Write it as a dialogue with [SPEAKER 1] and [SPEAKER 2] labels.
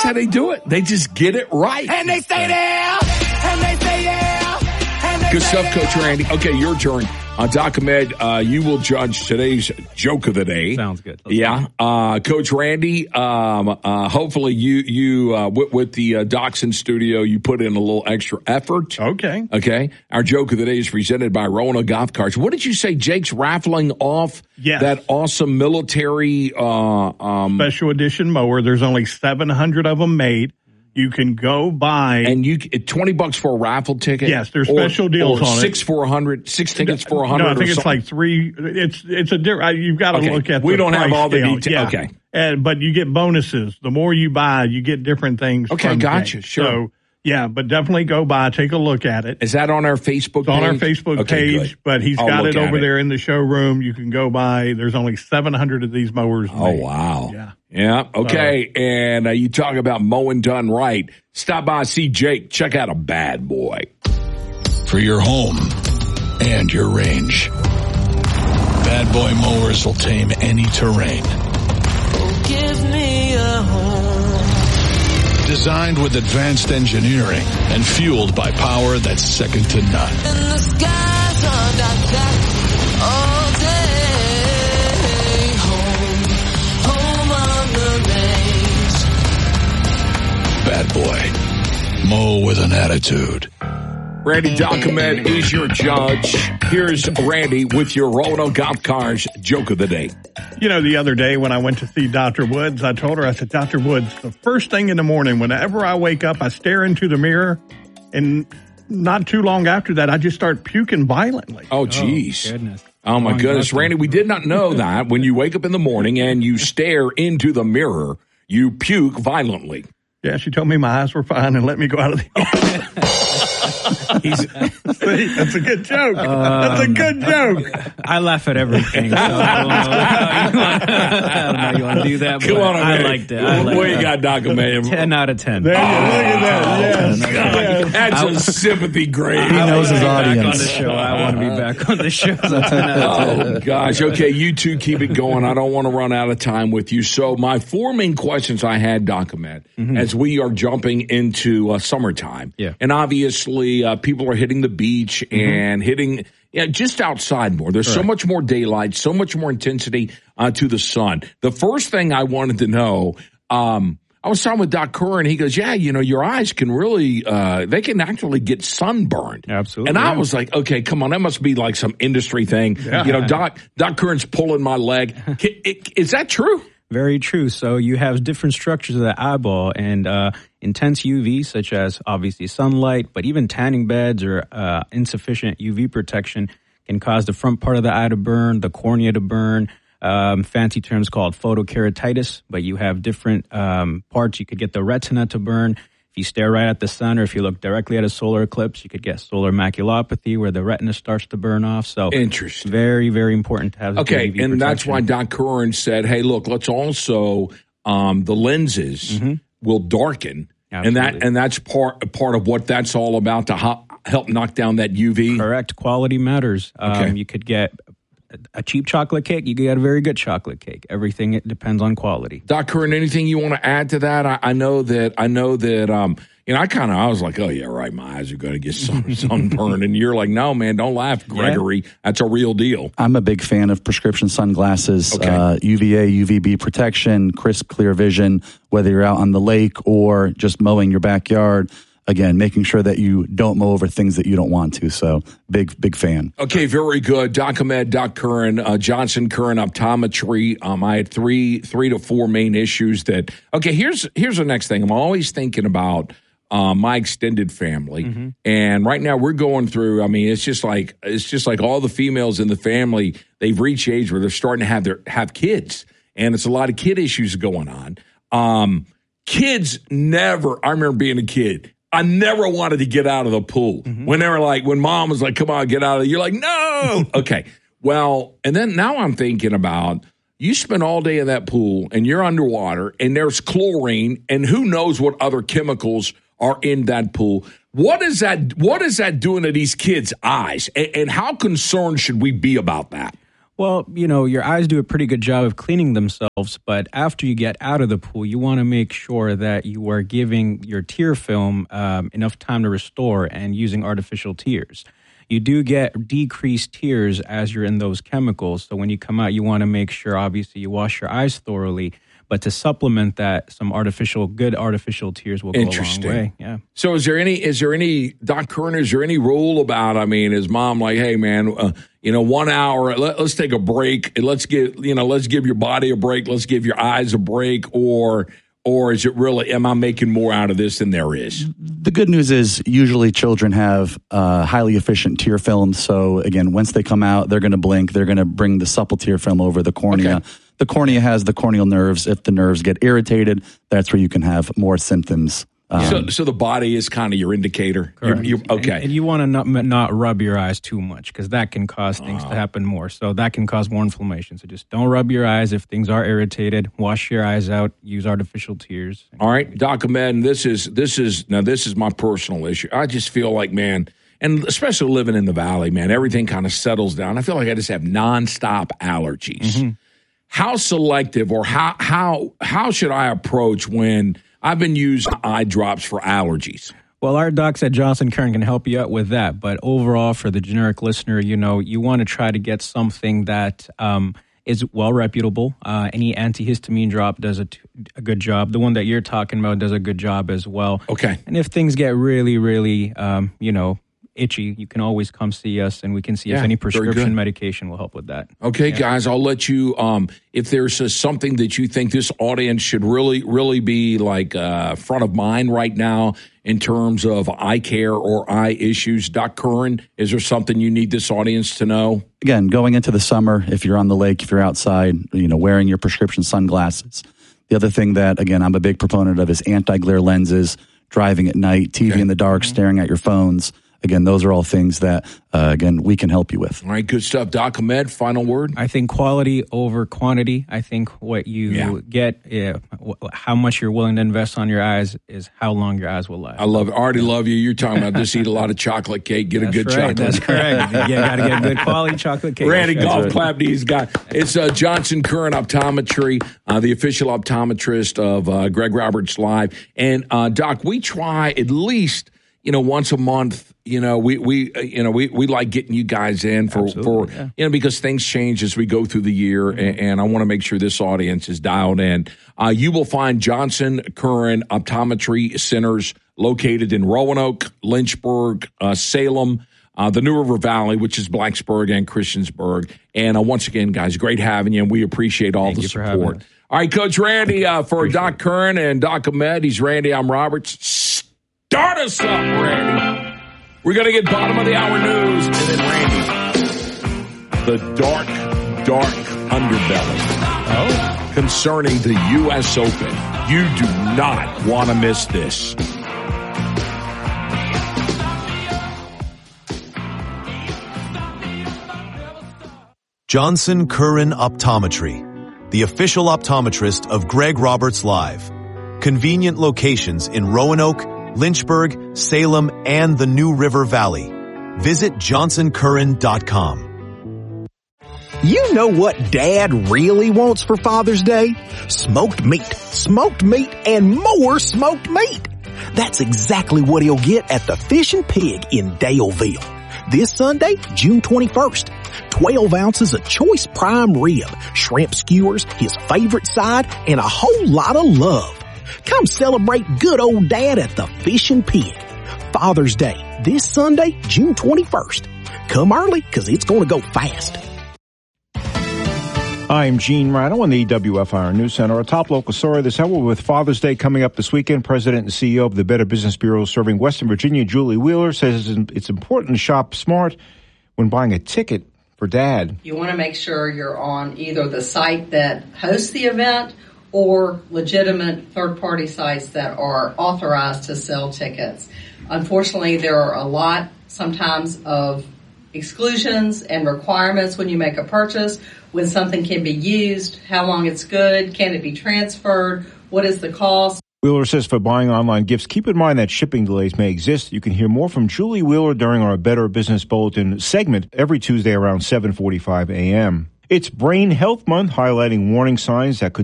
[SPEAKER 1] how they do it. They just get it right.
[SPEAKER 2] And they stay there. And they stay there. And they
[SPEAKER 1] Good
[SPEAKER 2] stay
[SPEAKER 1] stuff, Coach Randy. Okay, your turn. Doc Ahmed, you will judge today's joke of the day.
[SPEAKER 3] Sounds good.
[SPEAKER 1] Yeah. Coach Randy, hopefully you with the Docs in studio, you put in a little extra effort.
[SPEAKER 4] Okay.
[SPEAKER 1] Okay. Our joke of the day is presented by Roanoke Golf Carts. What did you say? Jake's raffling off that awesome military
[SPEAKER 4] special edition mower. There's only 700 of them made. You can go buy,
[SPEAKER 1] and $20 for a raffle ticket.
[SPEAKER 4] Yes, there's special deals on
[SPEAKER 1] six
[SPEAKER 4] it.
[SPEAKER 1] for 100, 6 tickets for 100.
[SPEAKER 4] No, I think it's like 3. It's a different. You've got to look at.
[SPEAKER 1] We
[SPEAKER 4] the
[SPEAKER 1] don't have
[SPEAKER 4] price
[SPEAKER 1] all the
[SPEAKER 4] scale.
[SPEAKER 1] details.
[SPEAKER 4] Yeah.
[SPEAKER 1] Okay,
[SPEAKER 4] but you get bonuses. The more you buy, you get different things.
[SPEAKER 1] Okay,
[SPEAKER 4] from
[SPEAKER 1] gotcha.
[SPEAKER 4] things.
[SPEAKER 1] Sure.
[SPEAKER 4] So, yeah, but definitely go by, take a look at it.
[SPEAKER 1] Is that on our Facebook page?
[SPEAKER 4] It's on our Facebook page,
[SPEAKER 1] good.
[SPEAKER 4] but he's
[SPEAKER 1] I'll
[SPEAKER 4] got
[SPEAKER 1] look
[SPEAKER 4] it
[SPEAKER 1] at
[SPEAKER 4] over there in the showroom. You can go by. There's only 700 of these mowers made.
[SPEAKER 1] Oh, wow.
[SPEAKER 4] Yeah.
[SPEAKER 1] Yeah, okay. And you talk about mowing done right. Stop by, see Jake. Check out a bad boy.
[SPEAKER 5] For your home and your range, Bad Boy Mowers will tame any terrain.
[SPEAKER 6] Give me a home.
[SPEAKER 5] Designed with advanced engineering and fueled by power that's second to none.
[SPEAKER 6] And the skies are dark black all day. Home on the range.
[SPEAKER 5] Bad Boy. Mow with an attitude.
[SPEAKER 1] Randy Doc Ahmed is your judge. Here's Randy with your Roanoke Golf Cars joke of the day.
[SPEAKER 4] You know, the other day when I went to see Dr. Woods, I told her, I said, Dr. Woods, the first thing in the morning, whenever I wake up, I stare into the mirror, and not too long after that, I just start puking violently.
[SPEAKER 1] Oh, geez.
[SPEAKER 3] Goodness.
[SPEAKER 1] Oh, my goodness. Randy, we did not know that when you wake up in the morning and you stare into the mirror, you puke violently.
[SPEAKER 4] Yeah, she told me my eyes were fine and let me go out of the office. See, that's a good joke. That's a good joke.
[SPEAKER 3] I laugh at everything. So I don't know you want to do that, but
[SPEAKER 1] Come on,
[SPEAKER 3] I liked it. I liked
[SPEAKER 1] what you
[SPEAKER 3] it.
[SPEAKER 1] got, Doc Ahmed?
[SPEAKER 3] 10 out of 10.
[SPEAKER 4] There you go. Look at that. Yes.
[SPEAKER 1] That's a sympathy grade.
[SPEAKER 7] He knows his
[SPEAKER 3] Back on the
[SPEAKER 7] audience.
[SPEAKER 3] show. I want to be back on the show. So 10 out of 10.
[SPEAKER 1] Oh, gosh. Okay, you two keep it going. I don't want to run out of time with you. So my 4 main questions I had, Doc Ahmed, as we are jumping into summertime.
[SPEAKER 3] Yeah.
[SPEAKER 1] And obviously people are hitting the beach and hitting just outside more. There's so much more daylight, so much more intensity to the sun. The first thing I wanted to know, I was talking with Doc Curran. He goes, yeah, you know, your eyes can really, they can actually get sunburned.
[SPEAKER 3] Absolutely.
[SPEAKER 1] And I was like, okay, come on. That must be like some industry thing.
[SPEAKER 4] Yeah.
[SPEAKER 1] You know, Doc Curran's pulling my leg. Is that true?
[SPEAKER 3] Very true. So you have different structures of the eyeball, and intense UV, such as obviously sunlight, but even tanning beds or insufficient UV protection can cause the front part of the eye to burn, the cornea to burn. Fancy terms called photokeratitis, but you have different parts. You could get the retina to burn. If you stare right at the sun, or if you look directly at a solar eclipse, you could get solar maculopathy, where the retina starts to burn off. So,
[SPEAKER 1] interesting.
[SPEAKER 3] Very, very important to have.
[SPEAKER 1] Okay,
[SPEAKER 3] UV
[SPEAKER 1] and that's
[SPEAKER 3] protection.
[SPEAKER 1] why Doc Curran said, "Hey, look, let's also the lenses will darken,
[SPEAKER 3] Absolutely.
[SPEAKER 1] and that's part of what that's all about to help knock down that UV."
[SPEAKER 3] Correct. Quality matters.
[SPEAKER 1] Okay.
[SPEAKER 3] You could get a cheap chocolate cake. You could get a very good chocolate cake. Everything, it depends on quality.
[SPEAKER 1] Doc Curran, anything you want to add to that? I know that. You know, I was like, oh yeah, right. My eyes are going to get sunburned, and you're like, no, man, don't laugh, Gregory. That's a real deal.
[SPEAKER 7] I'm a big fan of prescription sunglasses,
[SPEAKER 1] Okay.
[SPEAKER 7] UVA, UVB protection, crisp, clear vision, whether you're out on the lake or just mowing your backyard. Again, making sure that you don't mow over things that you don't want to. So big fan.
[SPEAKER 1] Okay, very good. Doc Ahmed, Doc Curran, Johnson Curran Optometry. I had three to four main issues that. Okay, here's the next thing. I'm always thinking about my extended family, and right now we're going through. I mean, it's just like all the females in the family. They've reached age where they're starting to have kids, and it's a lot of kid issues going on. Kids never. I remember being a kid. I never wanted to get out of the pool. When they were like, when mom was like, come on, get out of it. You're like, no. Okay. Well, and then now I'm thinking about, you spend all day in that pool and you're underwater and there's chlorine and who knows what other chemicals are in that pool. What is that doing to these kids' eyes? And how concerned should we be about that?
[SPEAKER 3] Well, your eyes do a pretty good job of cleaning themselves, but after you get out of the pool, you want to make sure that you are giving your tear film enough time to restore and using artificial tears. You do get decreased tears as you're in those chemicals, so when you come out, you want to make sure, obviously, you wash your eyes thoroughly. But to supplement that, some good artificial tears will go a long way. Yeah.
[SPEAKER 1] So is there any, Doc Curran, is there any rule about, is mom like, hey man, 1 hour, let's take a break and let's give your body a break. Let's give your eyes a break. Or is it really, am I making more out of this than there is?
[SPEAKER 7] The good news is usually children have highly efficient tear film. So again, once they come out, they're going to blink. They're going to bring the supple tear film over the cornea. Okay. The cornea has the corneal nerves. If the nerves get irritated, that's where you can have more symptoms.
[SPEAKER 1] So the body is kind of your indicator. Okay.
[SPEAKER 3] And you want to not rub your eyes too much because that can cause things to happen more. So that can cause more inflammation. So just don't rub your eyes if things are irritated. Wash your eyes out. Use artificial tears.
[SPEAKER 1] All right, Doc Ahmed, this is my personal issue. I just feel like, man, and especially living in the Valley, man, everything kind of settles down. I feel like I just have nonstop allergies. Mm-hmm. How selective or how should I approach when I've been using eye drops for allergies?
[SPEAKER 3] Well, our docs at Johnson Curran can help you out with that. But overall, for the generic listener, you want to try to get something that is well reputable. Any antihistamine drop does a good job. The one that you're talking about does a good job as well.
[SPEAKER 1] Okay.
[SPEAKER 3] And if things get really, really, itchy, you can always come see us, and we can see if any prescription medication will help with that.
[SPEAKER 1] Okay, guys, I'll let you, if there's something that you think this audience should really, really be like front of mind right now in terms of eye care or eye issues, Doc Curran, is there something you need this audience to know?
[SPEAKER 7] Again, going into the summer, if you're on the lake, if you're outside, wearing your prescription sunglasses. The other thing that, again, I'm a big proponent of is anti-glare lenses, driving at night, TV in the dark, staring at your phones. Again, those are all things that, we can help you with.
[SPEAKER 1] All right, good stuff. Doc Ahmed, final word?
[SPEAKER 3] I think quality over quantity. I think what you get, how much you're willing to invest on your eyes is how long your eyes will last.
[SPEAKER 1] I love it. I already love you. You're talking about just eat a lot of chocolate cake, get a good chocolate.
[SPEAKER 3] That's correct. You got to get good quality chocolate cake.
[SPEAKER 1] Randy, golf clap to these guys. It's Johnson Curran Optometry, the official optometrist of Greg Roberts Live. And, Doc, we try at least, once a month. We like getting you guys in for because things change as we go through the year, and I want to make sure this audience is dialed in. You will find Johnson Curran Optometry Centers located in Roanoke, Lynchburg, Salem, the New River Valley, which is Blacksburg and Christiansburg. And once again, guys, great having you, and we appreciate all the support. All right, Coach Randy, for Doc Curran and Doc Ahmed, he's Randy, I'm Roberts. Start us up, Randy. We're going to get bottom of the hour news, and then Randy, the dark underbelly concerning the U.S. Open. You do not want to miss this.
[SPEAKER 8] Johnson Curran Optometry, the official optometrist of Greg Roberts Live. Convenient locations in Roanoke, Lynchburg, Salem, and the New River Valley. Visit JohnsonCurran.com.
[SPEAKER 9] You know what Dad really wants for Father's Day? Smoked meat, and more smoked meat. That's exactly what he'll get at the Fish and Pig in Daleville. This Sunday, June 21st. 12 ounces of choice prime rib, shrimp skewers, his favorite side, and a whole lot of love. Come celebrate good old Dad at the Fish and Pig. Father's Day, this Sunday, June 21st. Come early, because it's going to go fast.
[SPEAKER 10] I'm Gene Rado on the WFIR News Center. A top local story this hour with Father's Day coming up this weekend. President and CEO of the Better Business Bureau serving Western Virginia, Julie Wheeler, says it's important to shop smart when buying a ticket for Dad.
[SPEAKER 11] You want to make sure you're on either the site that hosts the event or legitimate third-party sites that are authorized to sell tickets. Unfortunately, there are a lot sometimes of exclusions and requirements when you make a purchase, when something can be used, how long it's good, can it be transferred, what is the cost.
[SPEAKER 10] Wheeler says for buying online gifts, keep in mind that shipping delays may exist. You can hear more from Julie Wheeler during our Better Business Bulletin segment every Tuesday around 7:45 a.m. It's Brain Health Month, highlighting warning signs that could